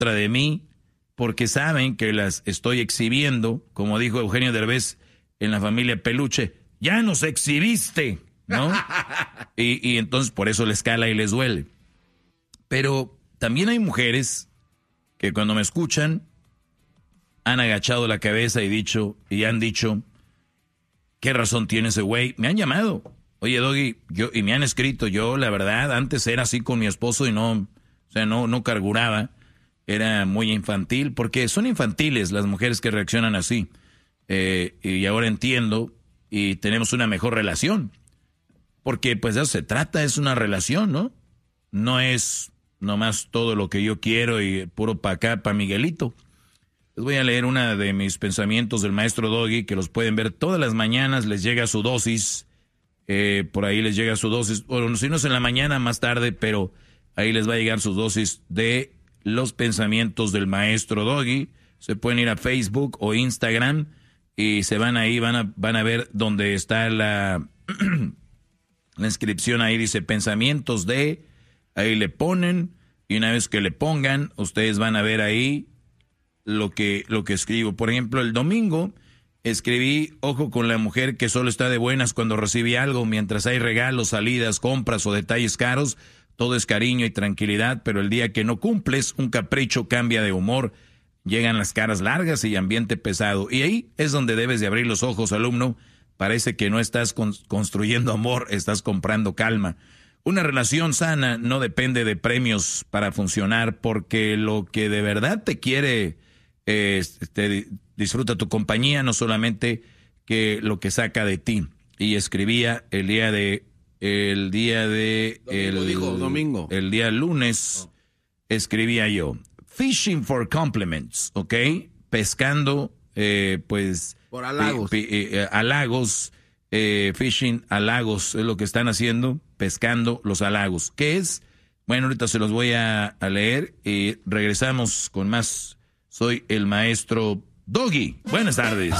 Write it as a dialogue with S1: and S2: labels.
S1: contra de mí porque saben que las estoy exhibiendo, como dijo Eugenio Derbez en La Familia Peluche, ya nos exhibiste, ¿no? y entonces por eso les cala y les duele. Pero también hay mujeres que cuando me escuchan han agachado la cabeza y han dicho, ¿qué razón tiene ese güey? Me han llamado, oye Doggy, y me han escrito, yo la verdad antes era así con mi esposo y no carburaba, era muy infantil, porque son infantiles las mujeres que reaccionan así, y ahora entiendo y tenemos una mejor relación, porque pues de eso se trata, es una relación, ¿no? No es nomás todo lo que yo quiero y puro pa' acá, pa' Miguelito. Les voy a leer una de mis pensamientos del maestro Doggy, que los pueden ver todas las mañanas, les llega su dosis, por ahí les llega su dosis, bueno, si no es en la mañana, más tarde, pero ahí les va a llegar su dosis de los pensamientos del maestro Doggy. Se pueden ir a Facebook o Instagram y se van ahí, van a ver donde está la inscripción, ahí dice pensamientos de, ahí le ponen, y una vez que le pongan, ustedes van a ver ahí lo que escribo. Por ejemplo, el domingo escribí, ojo con la mujer que solo está de buenas cuando recibe algo, mientras hay regalos, salidas, compras o detalles caros, todo es cariño y tranquilidad, pero el día que no cumples, un capricho cambia de humor, llegan las caras largas y ambiente pesado. Y ahí es donde debes de abrir los ojos, alumno. Parece que no estás construyendo amor, estás comprando calma. Una relación sana no depende de premios para funcionar, porque lo que de verdad te quiere, disfruta tu compañía, no solamente que lo que saca de ti. Y escribía el día lunes, escribía yo, fishing for compliments, ¿ok? Pescando,
S2: por halagos.
S1: Halagos, fishing halagos, es lo que están haciendo, pescando los halagos. ¿Qué es? Bueno, ahorita se los voy a leer y regresamos con más. Soy el maestro Doggy. Buenas tardes.